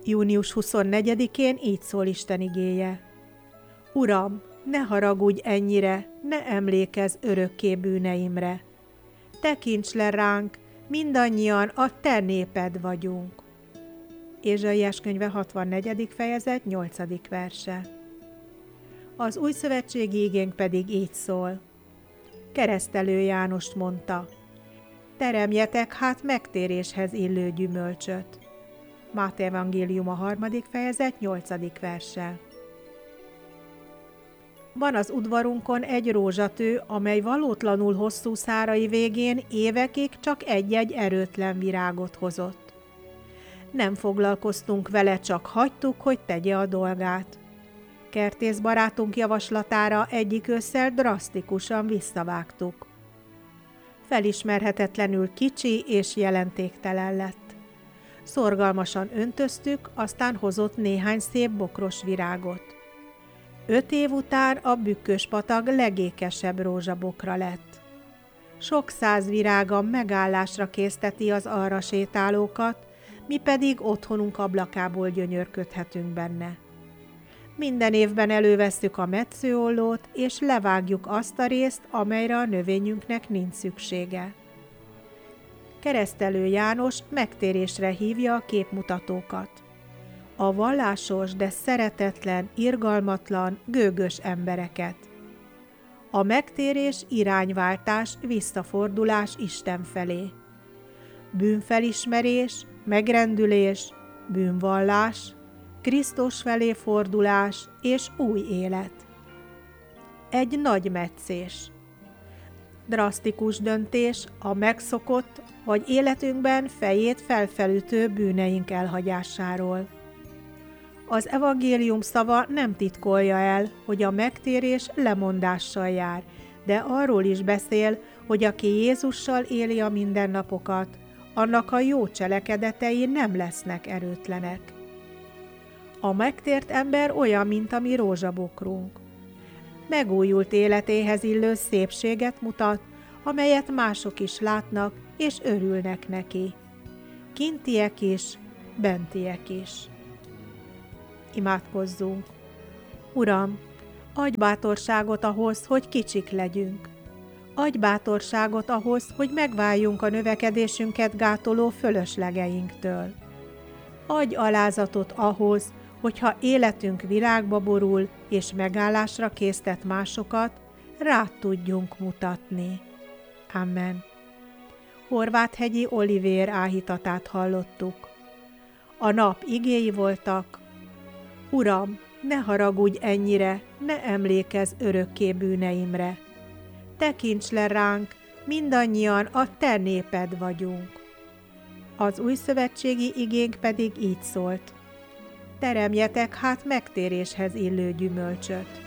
Június 24-én így szól Isten igéje. Uram, ne haragudj ennyire, ne emlékezz örökké bűneimre. Tekints le ránk, mindannyian a te néped vagyunk. Ézsaiás könyve 64. fejezet 8. verse. Az újszövetségi igénk pedig így szól. Keresztelő Jánost mondta, teremjetek hát megtéréshez illő gyümölcsöt. Máté evangélium a 3. fejezet 8. verse. Van az udvarunkon egy rózsatő, amely valótlanul hosszú szárai végén évekig csak egy-egy erőtlen virágot hozott. Nem foglalkoztunk vele, csak hagytuk, hogy tegye a dolgát. Kertész barátunk javaslatára egyik ősszel drasztikusan visszavágtuk. Felismerhetetlenül kicsi és jelentéktelen lett. Szorgalmasan öntöztük, aztán hozott néhány szép bokros virágot. 5 év után a bükköspatag legékesebb rózsabokra lett. Sok száz virága megállásra készteti az arra sétálókat, mi pedig otthonunk ablakából gyönyörködhetünk benne. Minden évben elővesszük a metszőollót, és levágjuk azt a részt, amelyre a növényünknek nincs szüksége. Keresztelő János megtérésre hívja a képmutatókat. A vallásos, de szeretetlen, irgalmatlan, gőgös embereket. A megtérés irányváltás, visszafordulás Isten felé. Bűnfelismerés, megrendülés, bűnvallás, Krisztus felé fordulás és új élet. Egy nagy metszés. Drasztikus döntés a megszokott vagy életünkben fejét felfelütő bűneink elhagyásáról. Az evangélium szava nem titkolja el, hogy a megtérés lemondással jár, de arról is beszél, hogy aki Jézussal éli a mindennapokat, annak a jó cselekedetei nem lesznek erőtlenek. A megtért ember olyan, mint a mi rózsabokrunk. Megújult életéhez illő szépséget mutat, amelyet mások is látnak és örülnek neki. Kintiek is, bentiek is. Imádkozzunk! Uram, adj bátorságot ahhoz, hogy kicsik legyünk. Adj bátorságot ahhoz, hogy megváljunk a növekedésünket gátoló fölöslegeinktől. Adj alázatot ahhoz, hogyha életünk virágba borul és megállásra késztet másokat, rád tudjunk mutatni. Amen. Horváthegyi Olivér áhítatát hallottuk. A nap igéi voltak. Uram, ne haragudj ennyire, ne emlékezz örökké bűneimre. Tekints le ránk, mindannyian a te néped vagyunk. Az újszövetségi igénk pedig így szólt. Teremjetek hát megtéréshez illő gyümölcsöt.